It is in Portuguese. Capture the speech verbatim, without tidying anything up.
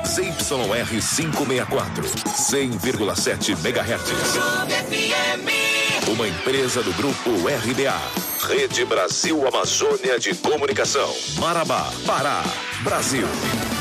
Z Y R quinhentos e sessenta e quatro, cem vírgula sete megahertz. Uma empresa do grupo R B A. Rede Brasil Amazônia de Comunicação. Marabá, Pará, Brasil.